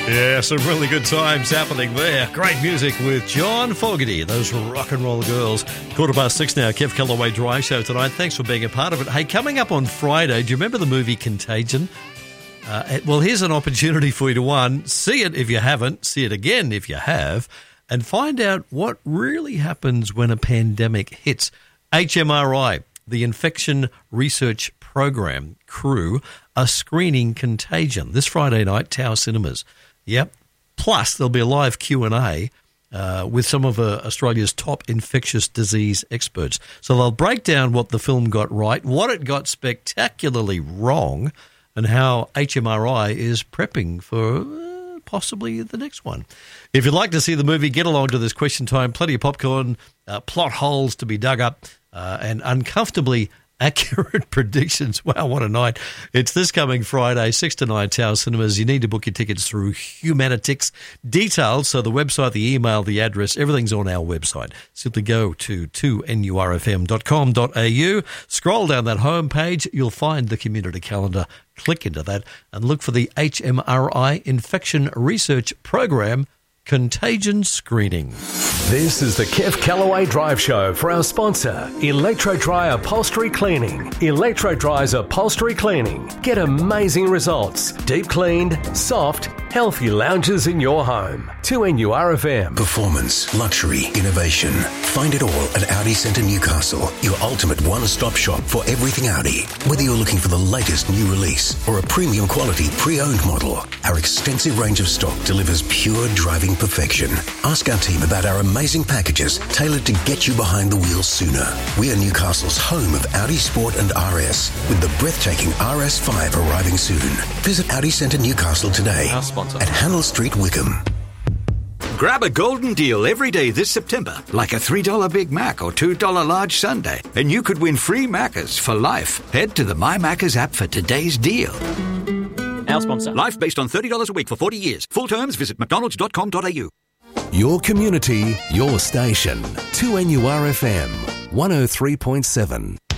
Yeah, some really good times happening there. Great music with John Fogerty, those rock and roll girls. 6:15 now, Kev Callaway Drive Show tonight. Thanks for being a part of it. Hey, coming up on Friday, do you remember the movie Contagion? Well, here's an opportunity for you to, one, see it if you haven't, see it again if you have, and find out what really happens when a pandemic hits. HMRI, the Infection Research Program crew, are screening Contagion this Friday night, Tower Cinemas. Yep. Plus, there'll be a live Q&A with some of Australia's top infectious disease experts. So they'll break down what the film got right, what it got spectacularly wrong, and how HMRI is prepping for possibly the next one. If you'd like to see the movie, get along to this question time. Plenty of popcorn, plot holes to be dug up, and uncomfortably accurate predictions. Wow, what a night. It's this coming Friday, 6 to 9, Tower Cinemas. You need to book your tickets through Humanitix. Details, so the website, the email, the address, everything's on our website. Simply go to 2nurfm.com.au. Scroll down that homepage. You'll find the community calendar. Click into that and look for the HMRI Infection Research Program Contagion Screening. This is the Kev Callaway Drive Show for our sponsor, Electro Dry Upholstery Cleaning. Electro Dry's Upholstery Cleaning. Get amazing results. Deep cleaned, soft, healthy lounges in your home. 2NURFM. Performance, luxury, innovation. Find it all at Audi Centre Newcastle, your ultimate one-stop shop for everything Audi. Whether you're looking for the latest new release or a premium quality pre-owned model, our extensive range of stock delivers pure driving perfection. Ask our team about our amazing packages tailored to get you behind the wheel sooner. We are Newcastle's home of Audi Sport and RS, with the breathtaking RS5 arriving soon. Visit Audi Centre Newcastle today at Hannell Street, Wickham. Grab a golden deal every day this September, like a $3 Big Mac or $2 large sundae, and you could win free Maccas for life. Head to the My Maccas app for today's deal. Our sponsor. Life based on $30 a week for 40 years. Full terms, visit mcdonalds.com.au. Your community, your station. 2NURFM 103.7.